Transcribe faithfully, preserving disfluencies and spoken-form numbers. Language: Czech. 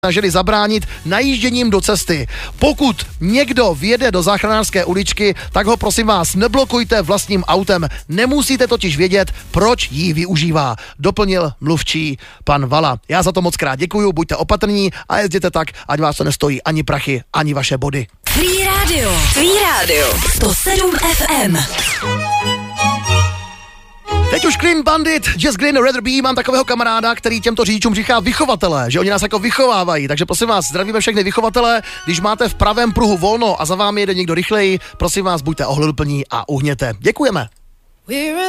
snažili zabránit najížděním do cesty. Pokud někdo vjede do záchranářské uličky, tak ho prosím vás neblokujte vlastním autem. Nemusíte totiž vědět, proč ji využívá. Doplnil mluvčí pan Vala. Já za to moc krát děkuju, buďte opatrní a jezděte tak, ať vás to nestojí ani prachy, ani vaše body. Free Radio. Free Radio. sto sedm F M. Teď už Clean Bandit, Just Green Rather Be, mám takového kamaráda, který těmto řidičům říká vychovatele, že oni nás jako vychovávají, takže prosím vás, zdravíme všechny vychovatele, když máte v pravém pruhu volno a za vámi jede někdo rychleji, prosím vás, buďte ohleduplní a uhněte. Děkujeme.